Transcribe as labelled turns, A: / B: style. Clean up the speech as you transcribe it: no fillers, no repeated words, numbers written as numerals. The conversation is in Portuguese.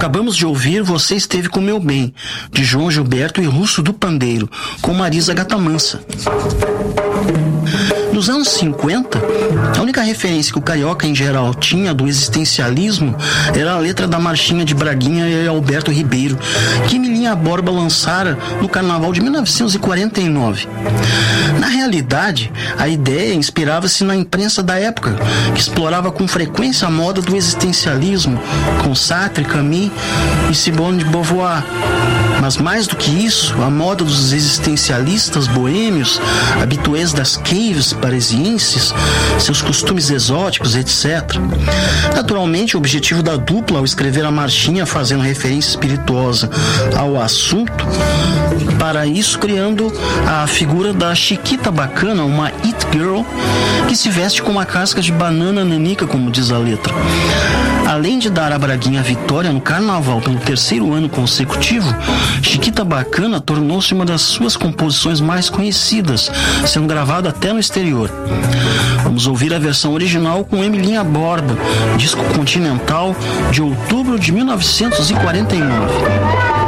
A: Acabamos de ouvir Você Esteve com Meu Bem, de João Gilberto e Russo do Pandeiro, com Marisa Gatamansa. Nos anos 50, a única referência que o carioca em geral tinha do existencialismo era a letra da marchinha de Braguinha e Alberto Ribeiro, que Emilinha Borba lançara no Carnaval de 1949. Na realidade, a ideia inspirava-se na imprensa da época, que explorava com frequência a moda do existencialismo, com Sartre, Camus e Simone de Beauvoir. Mas mais do que isso, a moda dos existencialistas boêmios, habituês das caves parisienses, seus costumes exóticos, etc. Naturalmente, o objetivo da dupla ao escrever a marchinha fazendo referência espirituosa ao assunto, para isso criando a figura da Chiquita Bacana, uma it girl, que se veste com uma casca de banana nanica, como diz a letra. Além de dar a Braguinha a vitória no Carnaval pelo 3º ano consecutivo, Chiquita Bacana tornou-se uma das suas composições mais conhecidas, sendo gravada até no exterior. Vamos ouvir a versão original com Emilinha Borba, disco Continental de outubro de 1949.